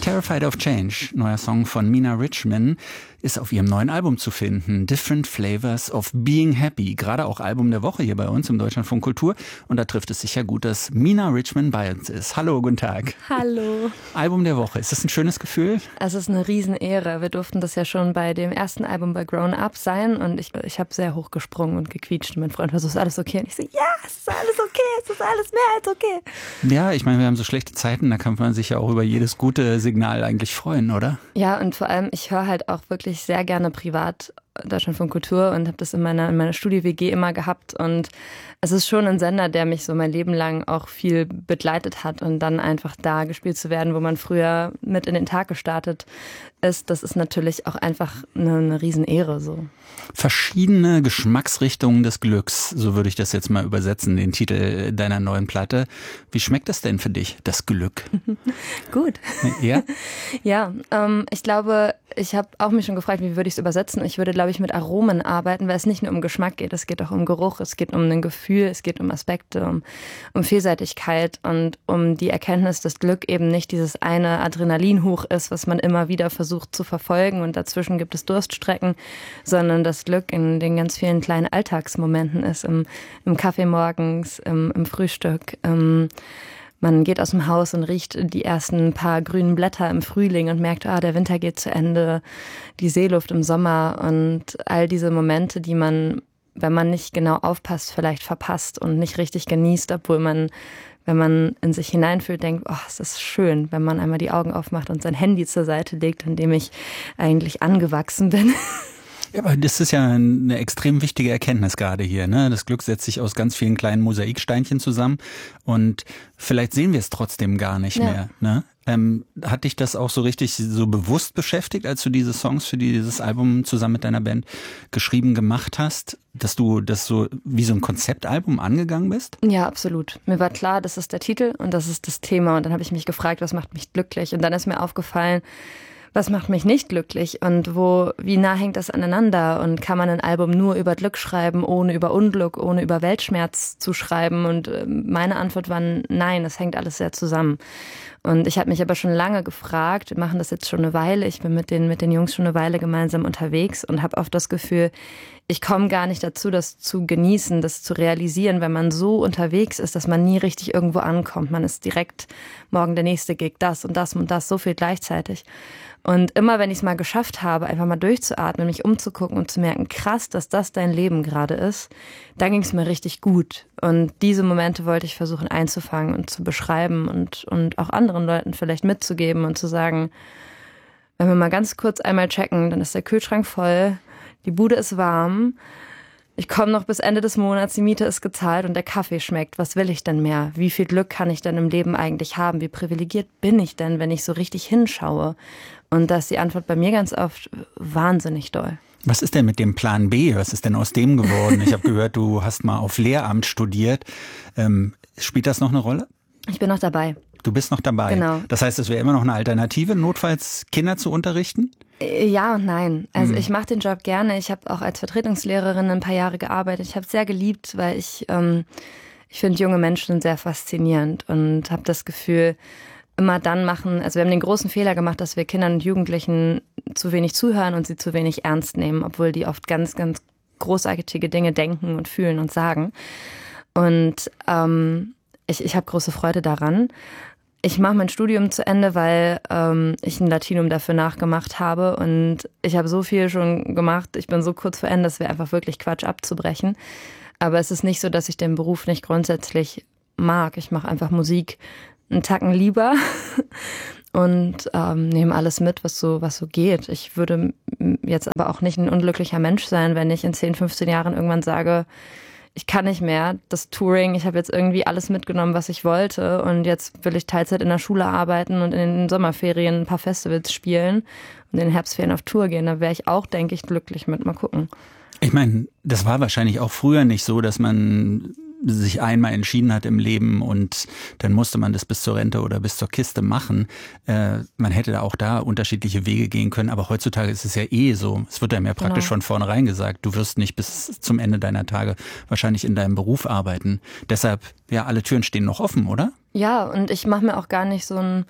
Terrified of Change, neuer Song von Mina Richman, ist auf ihrem neuen Album zu finden. Different Flavors of Being Happy. Gerade auch Album der Woche hier bei uns im Deutschlandfunk Kultur. Und da trifft es sich ja gut, dass Mina Richman bei uns ist. Hallo, guten Tag. Hallo. Album der Woche. Ist das ein schönes Gefühl? Es ist eine Riesenehre. Wir durften das ja schon bei dem ersten Album bei Grown Up sein. Und ich habe sehr hoch gesprungen und gequietscht. Und mein Freund war so, ist alles okay? Und ich so, ja, es ist alles okay. Es ist alles mehr als okay. Ja, ich meine, wir haben so schlechte Zeiten. Da kann man sich ja auch über jedes gute Signal eigentlich freuen, oder? Ja, und vor allem, ich höre halt auch wirklich sehr gerne privat Deutschlandfunk Kultur und habe das in meiner Studio-WG immer gehabt. Und es ist schon ein Sender, der mich so mein Leben lang auch viel begleitet hat. Und dann einfach da gespielt zu werden, wo man früher mit in den Tag gestartet ist, das ist natürlich auch einfach eine Riesenehre. So. Verschiedene Geschmacksrichtungen des Glücks, so würde ich das jetzt mal übersetzen, den Titel deiner neuen Platte. Wie schmeckt das denn für dich, das Glück? Gut. Ja? Ja, ich glaube, ich habe auch mich schon gefragt, wie würde ich es übersetzen. Ich würde, glaube ich, mit Aromen arbeiten, weil es nicht nur um Geschmack geht, es geht auch um Geruch, es geht um ein Gefühl, es geht um Aspekte, um Vielseitigkeit und um die Erkenntnis, dass Glück eben nicht dieses eine Adrenalinhoch ist, was man immer wieder versucht zu verfolgen und dazwischen gibt es Durststrecken, sondern das Glück in den ganz vielen kleinen Alltagsmomenten ist, im Kaffee morgens, im Frühstück, man geht aus dem Haus und riecht die ersten paar grünen Blätter im Frühling und merkt, der Winter geht zu Ende, die Seeluft im Sommer und all diese Momente, die man, wenn man nicht genau aufpasst, vielleicht verpasst und nicht richtig genießt, obwohl man, wenn man in sich hineinfühlt, denkt, es ist schön, wenn man einmal die Augen aufmacht und sein Handy zur Seite legt, in dem ich eigentlich angewachsen bin. Ja, aber das ist ja eine extrem wichtige Erkenntnis gerade hier, ne? Das Glück setzt sich aus ganz vielen kleinen Mosaiksteinchen zusammen und vielleicht sehen wir es trotzdem gar nicht mehr, ne? Hat dich das auch so richtig so bewusst beschäftigt, als du diese Songs für dieses Album zusammen mit deiner Band geschrieben gemacht hast, dass du das so wie so ein Konzeptalbum angegangen bist? Ja, absolut. Mir war klar, das ist der Titel und das ist das Thema und dann habe ich mich gefragt, was macht mich glücklich und dann ist mir aufgefallen, was macht mich nicht glücklich und wie nah hängt das aneinander und kann man ein Album nur über Glück schreiben, ohne über Unglück, ohne über Weltschmerz zu schreiben und meine Antwort war nein, es hängt alles sehr zusammen. Und ich habe mich aber schon lange gefragt, wir machen das jetzt schon eine Weile, ich bin mit den Jungs schon eine Weile gemeinsam unterwegs und habe oft das Gefühl, ich komme gar nicht dazu, das zu genießen, das zu realisieren, wenn man so unterwegs ist, dass man nie richtig irgendwo ankommt. Man ist direkt morgen der nächste Gig, das und das und das, so viel gleichzeitig. Und immer, wenn ich es mal geschafft habe, einfach mal durchzuatmen, mich umzugucken und zu merken, krass, dass das dein Leben gerade ist, dann ging es mir richtig gut. Und diese Momente wollte ich versuchen einzufangen und zu beschreiben und auch anderen Leuten vielleicht mitzugeben und zu sagen, wenn wir mal ganz kurz einmal checken, dann ist der Kühlschrank voll, die Bude ist warm, ich komme noch bis Ende des Monats, die Miete ist gezahlt und der Kaffee schmeckt. Was will ich denn mehr? Wie viel Glück kann ich denn im Leben eigentlich haben? Wie privilegiert bin ich denn, wenn ich so richtig hinschaue? Und da ist die Antwort bei mir ganz oft wahnsinnig doll. Was ist denn mit dem Plan B? Was ist denn aus dem geworden? Ich habe gehört, du hast mal auf Lehramt studiert. Spielt das noch eine Rolle? Ich bin noch dabei. Du bist noch dabei? Genau. Das heißt, es wäre immer noch eine Alternative, notfalls Kinder zu unterrichten? Ja und nein. Also ich mache den Job gerne. Ich habe auch als Vertretungslehrerin ein paar Jahre gearbeitet. Ich habe es sehr geliebt, weil ich finde junge Menschen sehr faszinierend und habe das Gefühl, immer dann machen, also wir haben den großen Fehler gemacht, dass wir Kindern und Jugendlichen zu wenig zuhören und sie zu wenig ernst nehmen, obwohl die oft ganz, ganz großartige Dinge denken und fühlen und sagen. Und ich habe große Freude daran. Ich mache mein Studium zu Ende, weil ich ein Latinum dafür nachgemacht habe und ich habe so viel schon gemacht. Ich bin so kurz vor Ende, das wäre einfach wirklich Quatsch abzubrechen. Aber es ist nicht so, dass ich den Beruf nicht grundsätzlich mag. Ich mache einfach Musik einen Tacken lieber und nehme alles mit, was so geht. Ich würde jetzt aber auch nicht ein unglücklicher Mensch sein, wenn ich in 10, 15 Jahren irgendwann sage, ich kann nicht mehr, das Touring, ich habe jetzt irgendwie alles mitgenommen, was ich wollte und jetzt will ich Teilzeit in der Schule arbeiten und in den Sommerferien ein paar Festivals spielen und in den Herbstferien auf Tour gehen. Da wäre ich auch, denke ich, glücklich mit. Mal gucken. Ich meine, das war wahrscheinlich auch früher nicht so, dass man sich einmal entschieden hat im Leben und dann musste man das bis zur Rente oder bis zur Kiste machen. Man hätte da auch da unterschiedliche Wege gehen können, aber heutzutage ist es ja so. Es wird einem ja praktisch von vornherein gesagt, du wirst nicht bis zum Ende deiner Tage wahrscheinlich in deinem Beruf arbeiten. Deshalb, ja, alle Türen stehen noch offen, oder? Ja, und ich mache mir auch gar nicht so einen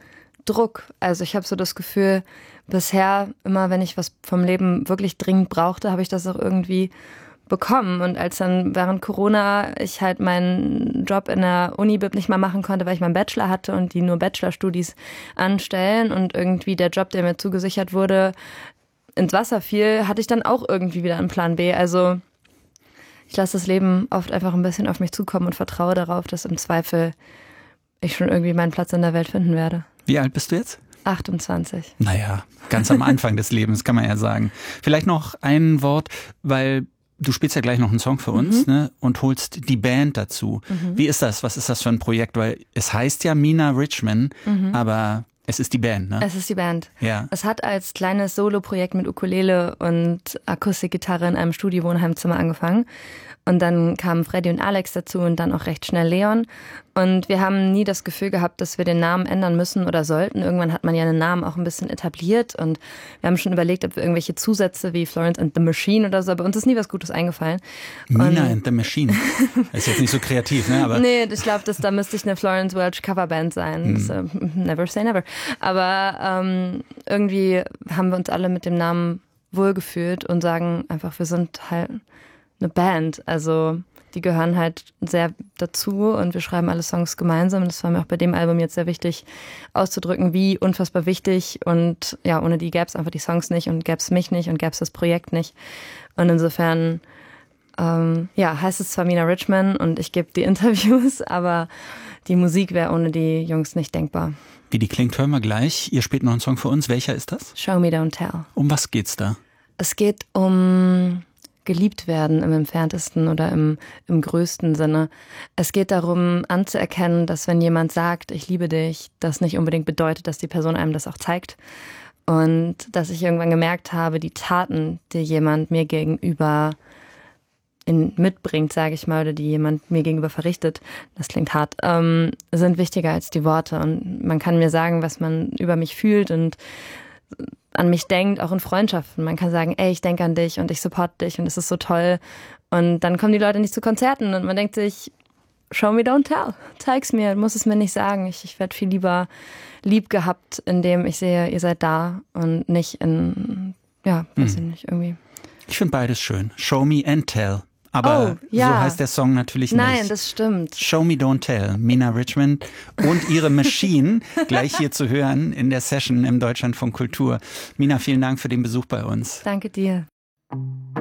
Druck. Also ich habe so das Gefühl, bisher immer, wenn ich was vom Leben wirklich dringend brauchte, habe ich das auch irgendwie bekommen. Und als dann während Corona ich halt meinen Job in der Uni-Bib nicht mal machen konnte, weil ich meinen Bachelor hatte und die nur Bachelorstudis anstellen und irgendwie der Job, der mir zugesichert wurde, ins Wasser fiel, hatte ich dann auch irgendwie wieder einen Plan B. Also ich lasse das Leben oft einfach ein bisschen auf mich zukommen und vertraue darauf, dass im Zweifel ich schon irgendwie meinen Platz in der Welt finden werde. Wie alt bist du jetzt? 28. Naja, ganz am Anfang des Lebens, kann man ja sagen. Vielleicht noch ein Wort, weil du spielst ja gleich noch einen Song für uns, ne, und holst die Band dazu. Wie ist das? Was ist das für ein Projekt? Weil es heißt ja Mina Richman, aber es ist die Band, ne? Es ist die Band. Ja. Es hat als kleines Solo-Projekt mit Ukulele und Akustikgitarre in einem Studiowohnheimzimmer angefangen. Und dann kamen Freddy und Alex dazu und dann auch recht schnell Leon. Und wir haben nie das Gefühl gehabt, dass wir den Namen ändern müssen oder sollten. Irgendwann hat man ja einen Namen auch ein bisschen etabliert. Und wir haben schon überlegt, ob wir irgendwelche Zusätze wie Florence and the Machine oder so, aber uns ist nie was Gutes eingefallen. Mina and the Machine. Ist jetzt nicht so kreativ, ne? Aber nee, ich glaube, da müsste ich eine Florence Welch Coverband sein. Never say never. Aber irgendwie haben wir uns alle mit dem Namen wohlgefühlt und sagen einfach, wir sind halt eine Band. Also die gehören halt sehr dazu und wir schreiben alle Songs gemeinsam. Das war mir auch bei dem Album jetzt sehr wichtig auszudrücken, wie unfassbar wichtig. Und ja, ohne die gäbe es einfach die Songs nicht und gäbe es mich nicht und gäbe es das Projekt nicht. Und insofern heißt es zwar Mina Richman und ich gebe die Interviews, aber die Musik wäre ohne die Jungs nicht denkbar. wie die klingt, hören wir gleich. Ihr spielt noch einen Song für uns. Welcher ist das? Show Me Don't Tell. Um was geht's da? Es geht um geliebt werden im entferntesten oder im größten Sinne. Es geht darum, anzuerkennen, dass wenn jemand sagt, ich liebe dich, das nicht unbedingt bedeutet, dass die Person einem das auch zeigt. Und dass ich irgendwann gemerkt habe, die Taten, die jemand mir gegenüber mitbringt, sage ich mal, oder die jemand mir gegenüber verrichtet, das klingt hart, sind wichtiger als die Worte. Und man kann mir sagen, was man über mich fühlt und an mich denkt, auch in Freundschaften. Man kann sagen, ey, ich denke an dich und ich support dich und es ist so toll. Und dann kommen die Leute nicht zu Konzerten und man denkt sich, show me, don't tell. Zeig's mir, muss es mir nicht sagen. Ich werde viel lieber lieb gehabt, indem ich sehe, ihr seid da und nicht weiß ich nicht, irgendwie. Ich finde beides schön. Show me and tell. Aber so heißt der Song natürlich nicht. Nein, das stimmt. Show Me Don't Tell, Mina Richman und ihre Machine, gleich hier zu hören in der Session im Deutschlandfunk Kultur. Mina, vielen Dank für den Besuch bei uns. Danke dir.